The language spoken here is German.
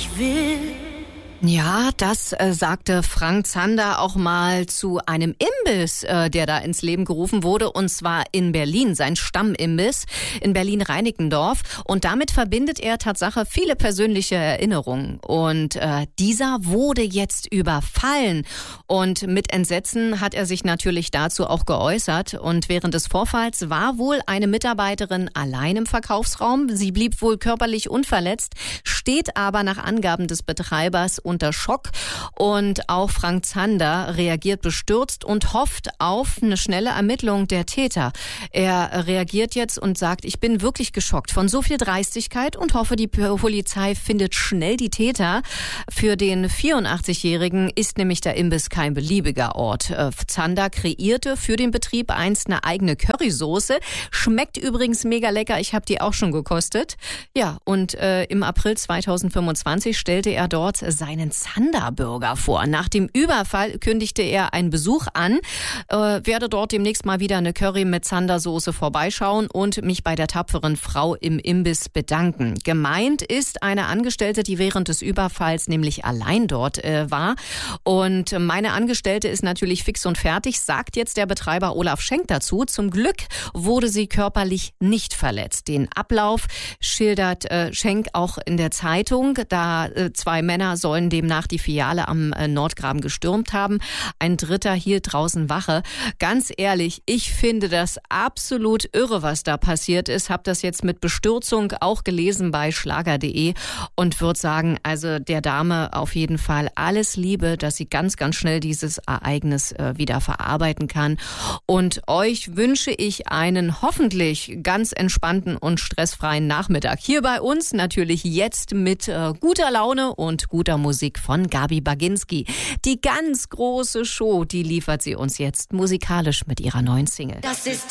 ich will. Ja, das sagte Frank Zander auch mal zu einem Imbiss, der da ins Leben gerufen wurde, und zwar in Berlin, sein Stammimbiss in Berlin-Reinickendorf. Und damit verbindet er Tatsache viele persönliche Erinnerungen. Und dieser wurde jetzt überfallen. Und mit Entsetzen hat er sich natürlich dazu auch geäußert. Und während des Vorfalls war wohl eine Mitarbeiterin allein im Verkaufsraum. Sie blieb wohl körperlich unverletzt, steht aber nach Angaben des Betreibers unter Schock, und auch Frank Zander reagiert bestürzt und hofft auf eine schnelle Ermittlung der Täter. Er reagiert jetzt und sagt, ich bin wirklich geschockt von so viel Dreistigkeit und hoffe, die Polizei findet schnell die Täter. Für den 84-Jährigen ist nämlich der Imbiss kein beliebiger Ort. Zander kreierte für den Betrieb einst eine eigene Currysoße. Schmeckt übrigens mega lecker, ich habe die auch schon gekostet. Ja, und im April 2025 stellte er dort seinen Zander-Burger vor. Nach dem Überfall kündigte er einen Besuch an, werde dort demnächst mal wieder eine Curry mit Zander-Soße vorbeischauen und mich bei der tapferen Frau im Imbiss bedanken. Gemeint ist eine Angestellte, die während des Überfalls nämlich allein dort war. Und meine Angestellte ist natürlich fix und fertig, sagt jetzt der Betreiber Olaf Schenk dazu. Zum Glück wurde sie körperlich nicht verletzt. Den Ablauf schildert Schenk auch in der Zeitung. Da 2 Männer sollen demnach die Filiale am Nordgraben gestürmt haben. Ein dritter hielt draußen Wache. Ganz ehrlich, ich finde das absolut irre, was da passiert ist. Habe das jetzt mit Bestürzung auch gelesen bei schlager.de und würde sagen, also der Dame auf jeden Fall alles Liebe, dass sie ganz, ganz schnell dieses Ereignis wieder verarbeiten kann. Und euch wünsche ich einen hoffentlich ganz entspannten und stressfreien Nachmittag. Hier bei uns natürlich jetzt mit guter Laune und guter Musik von Gabi Baginski. Die ganz große Show, die liefert sie uns jetzt musikalisch mit ihrer neuen Single. Das ist